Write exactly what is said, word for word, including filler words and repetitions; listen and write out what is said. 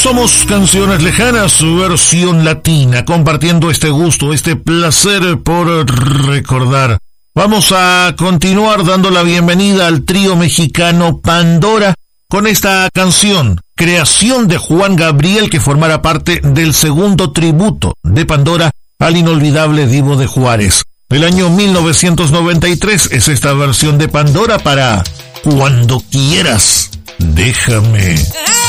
Somos Canciones Lejanas, su versión latina, compartiendo este gusto, este placer por recordar. Vamos a continuar dando la bienvenida al trío mexicano Pandora con esta canción, creación de Juan Gabriel, que formará parte del segundo tributo de Pandora al inolvidable Divo de Juárez. Del año mil novecientos noventa y tres es esta versión de Pandora para Cuando Quieras, Déjame.